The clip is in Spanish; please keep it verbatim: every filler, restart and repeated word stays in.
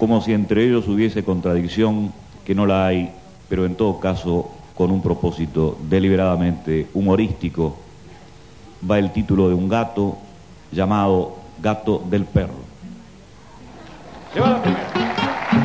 como si entre ellos hubiese contradicción, que no la hay, pero en todo caso con un propósito deliberadamente humorístico, va el título de un gato llamado Gato del Perro. Se va la primera.